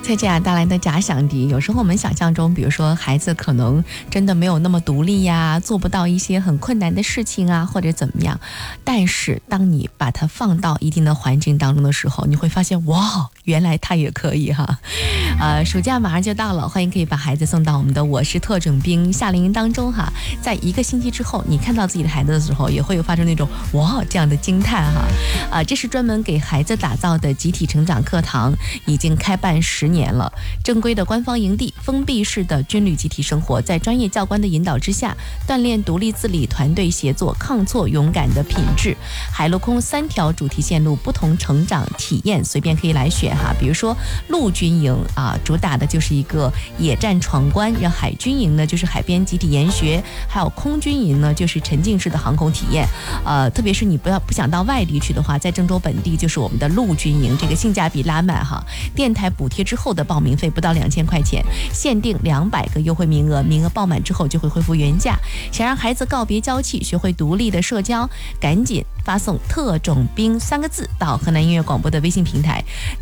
在这样带来的假想敌，有时候我们想象中，比如说孩子可能真的没有那么独立呀，做不到一些很困难的事情啊，或者怎么样。但是当你把它放到一定的环境当中的时候，你会发现，哇，原来他也可以哈。暑假马上就到了，欢迎可以把孩子送到我们的我是特种兵夏令营当中哈。在1个星期之后，你看到自己的孩子的时候，也会有发生那种哇这样的惊叹哈。这是专门给孩子打造的集体成长课堂，已经开办10年了。正规的官方营地，封闭式的军旅集体生活，在专业教官的引导之下，锻炼独立自理、团队协作、抗挫勇敢的品质。海陆空3条主题线路，不同成长体验随便可以来选哈。比如说陆军营主打的就是一个野战闯关，让海军营呢就是海边集体研学，还有空军营呢就是沉浸式的航空体验。特别是你不想到外地去的话，在郑州本地就是我们的陆军营，这个性价比拉满哈。电台补贴之后的报名费不到2000块钱，限定200个优惠名额，名额爆满之后就会恢复原价。想让孩子告别娇气，学会独立的社交，赶紧发送特种兵3个字到河南音乐广播的微信平台。